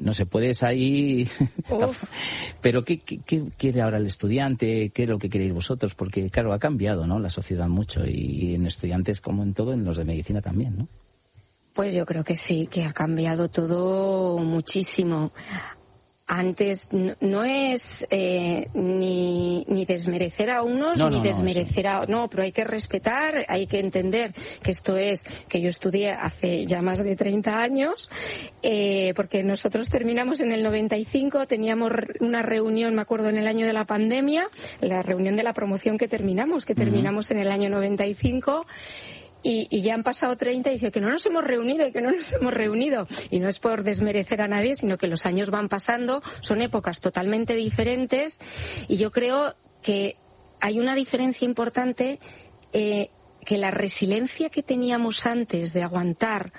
no sé, puedes ahí... Pero ¿qué quiere ahora el estudiante? ¿Qué es lo que queréis vosotros? Porque, claro, ha cambiado, ¿no?, la sociedad mucho, y en estudiantes, como en todo, en los de medicina también, ¿no? Pues yo creo que sí, que ha cambiado todo muchísimo. Antes no es ni desmerecer a unos ni desmerecer a... No, pero hay que respetar, hay que entender que esto es que yo estudié hace ya más de 30 años, porque nosotros terminamos en el 95, teníamos una reunión, me acuerdo, en el año de la pandemia, la reunión de la promoción que terminamos en el año 95... Y ya han pasado 30 y dice que no nos hemos reunido y que no nos hemos reunido. Y no es por desmerecer a nadie, sino que los años van pasando, son épocas totalmente diferentes, y yo creo que hay una diferencia importante, que la resiliencia que teníamos antes de aguantar,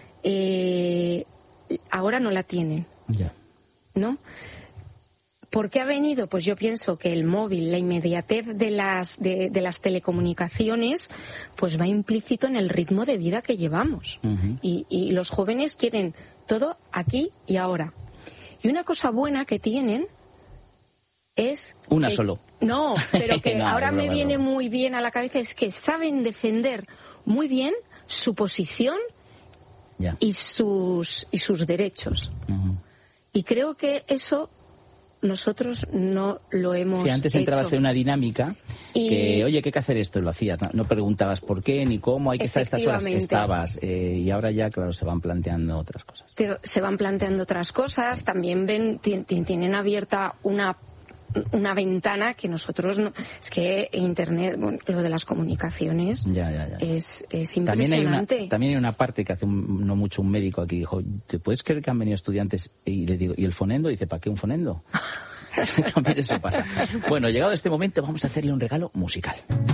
ahora no la tienen. Ya. ¿No? ¿Por qué ha venido? Pues yo pienso que el móvil, la inmediatez de las telecomunicaciones, pues va implícito en el ritmo de vida que llevamos. Y los jóvenes quieren todo aquí y ahora. Y una cosa buena que tienen es... solo. No, pero que no, ahora me viene no. muy bien a la cabeza, es que saben defender muy bien su posición y sus derechos. Y creo que eso... nosotros no lo hemos hecho. Antes entrabas en una dinámica que, oye, ¿qué hay que hacer esto? Lo hacías. No preguntabas por qué ni cómo, hay que estar estas horas. Estabas. Y ahora ya, claro, se van planteando otras cosas. Se van planteando otras cosas. También tienen abierta una ventana que nosotros no... Es que Internet, bueno, lo de las comunicaciones es impresionante. También hay una parte que hace no mucho un médico aquí dijo, ¿te puedes creer que han venido estudiantes? Y le digo, ¿y el fonendo? Dice, ¿para qué un fonendo? También eso pasa. Bueno, llegado este momento vamos a hacerle un regalo musical.